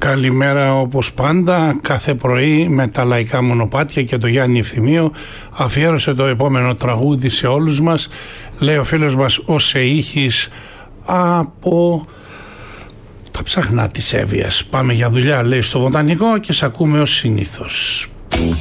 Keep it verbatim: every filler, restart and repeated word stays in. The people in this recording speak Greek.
Καλημέρα όπως πάντα, κάθε πρωί με τα λαϊκά μονοπάτια και το Γιάννη Ευθυμίου. Αφιέρωσε το επόμενο τραγούδι σε όλους μας, λέει ο φίλος μας ο Σεΐχης από τα Ψαχνά της Εύβοιας. Πάμε για δουλειά, λέει, στο Βοτανικό και σ' ακούμε ως συνήθως.